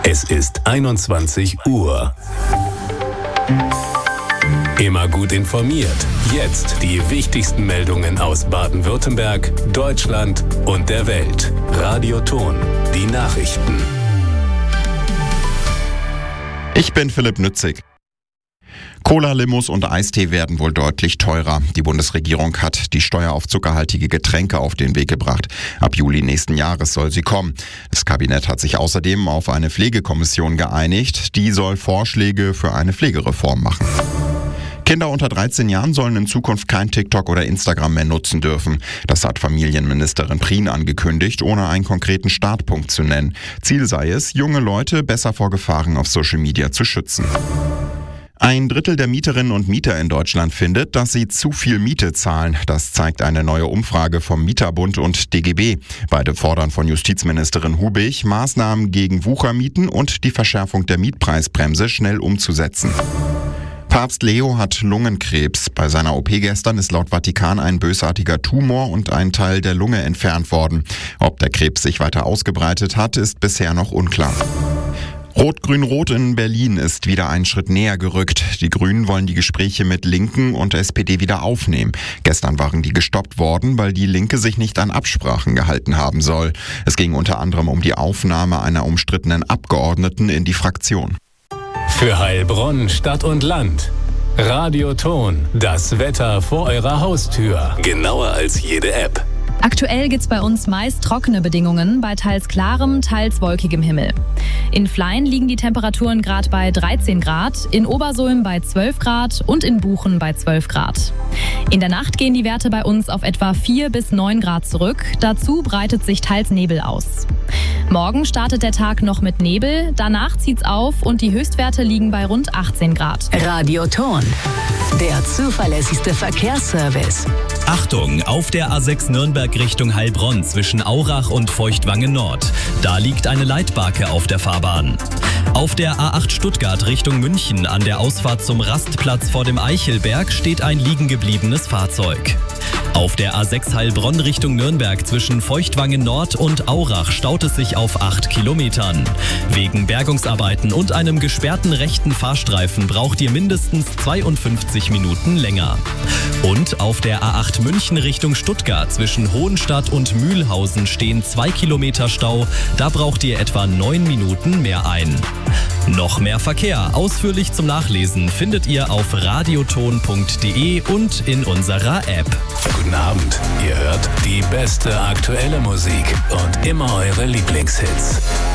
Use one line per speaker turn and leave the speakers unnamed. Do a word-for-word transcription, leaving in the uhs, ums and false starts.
Es ist einundzwanzig Uhr. Immer gut informiert. Jetzt die wichtigsten Meldungen aus Baden-Württemberg, Deutschland und der Welt. Radio Ton, die Nachrichten.
Ich bin Philipp Nützig. Cola, Limos und Eistee werden wohl deutlich teurer. Die Bundesregierung hat die Steuer auf zuckerhaltige Getränke auf den Weg gebracht. Ab Juli nächsten Jahres soll sie kommen. Das Kabinett hat sich außerdem auf eine Pflegekommission geeinigt. Die soll Vorschläge für eine Pflegereform machen. Kinder unter dreizehn Jahren sollen in Zukunft kein TikTok oder Instagram mehr nutzen dürfen. Das hat Familienministerin Prien angekündigt, ohne einen konkreten Startpunkt zu nennen. Ziel sei es, junge Leute besser vor Gefahren auf Social Media zu schützen. Ein Drittel der Mieterinnen und Mieter in Deutschland findet, dass sie zu viel Miete zahlen. Das zeigt eine neue Umfrage vom Mieterbund und D G B. Beide fordern von Justizministerin Hubig, Maßnahmen gegen Wuchermieten und die Verschärfung der Mietpreisbremse schnell umzusetzen. Papst Leo hat Lungenkrebs. Bei seiner O P gestern ist laut Vatikan ein bösartiger Tumor und ein Teil der Lunge entfernt worden. Ob der Krebs sich weiter ausgebreitet hat, ist bisher noch unklar. Rot-Grün-Rot in Berlin ist wieder einen Schritt näher gerückt. Die Grünen wollen die Gespräche mit Linken und S P D wieder aufnehmen. Gestern waren die gestoppt worden, weil die Linke sich nicht an Absprachen gehalten haben soll. Es ging unter anderem um die Aufnahme einer umstrittenen Abgeordneten in die Fraktion.
Für Heilbronn, Stadt und Land. Radio Ton, das Wetter vor eurer Haustür. Genauer als jede App.
Aktuell gibt's bei uns meist trockene Bedingungen, bei teils klarem, teils wolkigem Himmel. In Flein liegen die Temperaturen gerade bei dreizehn Grad, in Obersulm bei zwölf Grad und in Buchen bei zwölf Grad. In der Nacht gehen die Werte bei uns auf etwa vier bis neun Grad zurück. Dazu breitet sich teils Nebel aus. Morgen startet der Tag noch mit Nebel, danach zieht's auf und die Höchstwerte liegen bei rund achtzehn Grad.
Radio Ton, der zuverlässigste Verkehrsservice.
Achtung, auf der A sechs Nürnberg Richtung Heilbronn zwischen Aurach und Feuchtwangen Nord. Da liegt eine Leitbarke auf der Fahrbahn. Auf der A acht Stuttgart Richtung München an der Ausfahrt zum Rastplatz vor dem Eichelberg steht ein liegen gebliebenes Fahrzeug. Auf der A sechs Heilbronn Richtung Nürnberg zwischen Feuchtwangen Nord und Aurach staut es sich auf acht Kilometern. Wegen Bergungsarbeiten und einem gesperrten rechten Fahrstreifen braucht ihr mindestens zweiundfünfzig Minuten länger. Und auf der A acht München Richtung Stuttgart zwischen Hohenstadt und Mühlhausen stehen zwei Kilometer Stau. Da braucht ihr etwa neun Minuten mehr ein. Noch mehr Verkehr, ausführlich zum Nachlesen, findet ihr auf radioton punkt de und in unserer App.
Guten Abend, ihr hört die beste aktuelle Musik und immer eure Lieblingshits.